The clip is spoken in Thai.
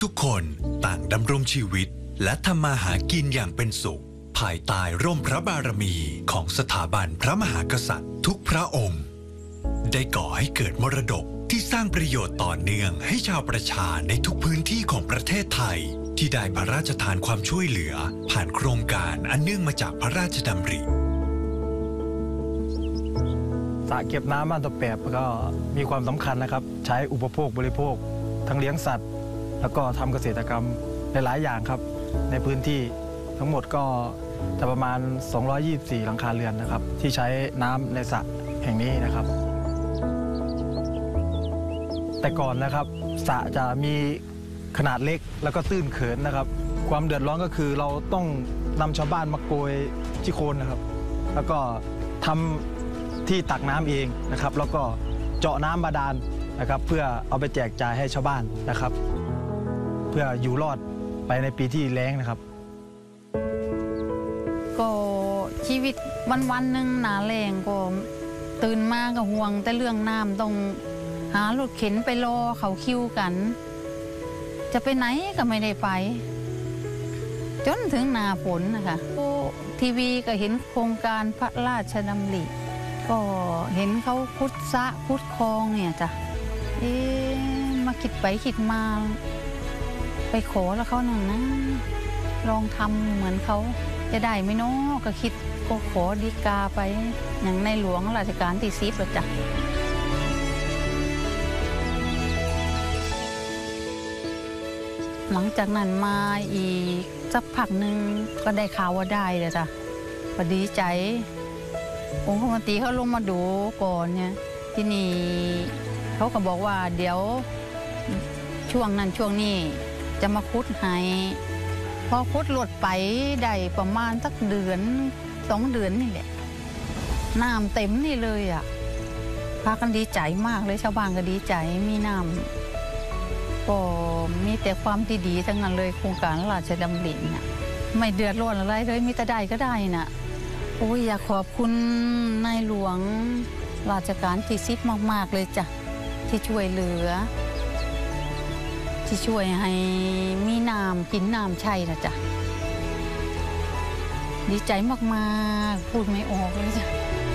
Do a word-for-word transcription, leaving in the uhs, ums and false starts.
ทุกคนต่างดำรงชีวิตและทำมาหากินอย่างเป็นสุขภายใต้ร่มพระบารมีของสถาบันพระมหากษัตริย์ทุกพระองค์ได้ก่อให้เกิดมรดกที่สร้างประโยชน์ต่อเนื่องให้ชาวประชาในทุกพื้นที่ของประเทศไทยที่ได้พระราชทานความช่วยเหลือผ่านโครงการอันเนื่องมาจากพระราชดำริสระเก็บน้ำบ้านตะแปบก็มีความสำคัญนะครับใช้อุปโภคบริโภคทั้งเลี้ยงสัตว์แล้วก็ทำเกษตรกรรมหลายๆอย่างครับในพื้นที่ทั้งหมดก็จะประมาณสองร้อยยี่สิบสี่หลังคาเรือนนะครับที่ใช้น้ำในสระแห่งนี้นะครับแต่ก่อนนะครับสระจะมีขนาดเล็กแล้วก็ตื้นเขินนะครับความเดือดร้อนก็คือเราต้องนำชาวบ้านมาโกยที่โคนนะครับแล้วก็ทำที่ตักน้ำเองนะครับแล้วก็เจาะน้ำบาดาลนะครับเพื่อเอาไปแจกจ่ายให้ชาวบ้านนะครับเพื่ออยู่รอดไปในปีที่แล้งนะครับก็ชีวิตวันวันหนึ่งหนาแรงก็ตื่นมาก็ห่วงแต่เรื่องน้ำต้องหารถเข็นไปรอเขาคิวกันจะไปไหนก็ไม่ได้ไปจนถึงหน้าฝนนะคะทีวีก็เห็นโครงการพระราชดำริก็เห็นเขาขุดสระขุดคลองเนี่ยจ้ะเอ๊ะมาคิดไปคิดมาไปขอแล้วเขาหน่อยนะลองทำเหมือนเขาจะได้ไหมเนาะก็คิดก็ขอดีกาไปอย่างในหลวงรัชกาลที่สิบแล้วจ้ะหลังจากนั้นมาอีกสักพักหนึ่งก็ได้ข่าวว่าได้เลยจ้ะพอดีใจองค์คมนตรีเขาลงมาดูก่อนเนี่ยที่นี่เขาก็บอกว่าเดี๋ยวช่วงนั้นช่วงนี้จะมาคุดให้พอคุดหลดไปได้ประมาณสักเดือนสองเดือนนี่แหละน้ำเต็มนี่เลยอ่ะพากันดีใจมากเลยชาวบ้านก็ดีใจมีน้ำก็มีแต่ความดีๆทั้งนั้นเลยโครงการราชดำริเนี่ยไม่เดือดร้อนอะไรเลยมีแต่ได้ก็ได้น่ะโอ้ยอยากขอบคุณนายหลวงรัชกาลที่สิบมากๆเลยจ้ะที่ช่วยเหลือที่ช่วยให้มีน้ำกินน้ำใช้นะจ๊ะดีใจมากๆพูดไม่ออกเลยจ้ะ